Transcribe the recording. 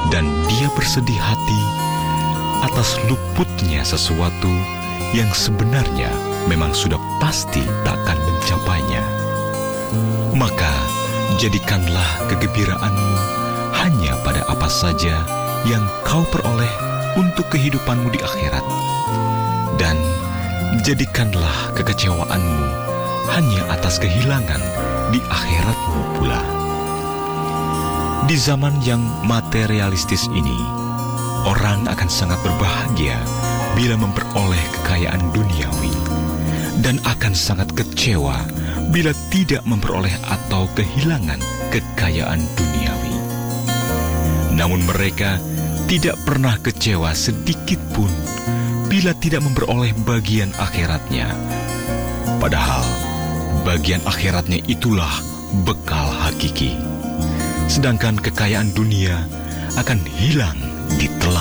dan dia bersedih hati atas luputnya sesuatu yang sebenarnya memang sudah pasti takkan mencapainya. Maka jadikanlah kegembiraanmu hanya pada apa saja yang kau peroleh untuk kehidupanmu di akhirat, dan jadikanlah kekecewaanmu hanya atas kehilangan di akhiratmu pula. Di zaman yang materialistis ini, orang akan sangat berbahagia bila memperoleh kekayaan duniawi, dan akan sangat kecewa bila tidak memperoleh atau kehilangan kekayaan duniawi. Namun mereka tidak pernah kecewa sedikit pun bila tidak memperoleh bagian akhiratnya. Padahal bagian akhiratnya itulah bekal hakiki. Sedangkan kekayaan dunia akan hilang di telan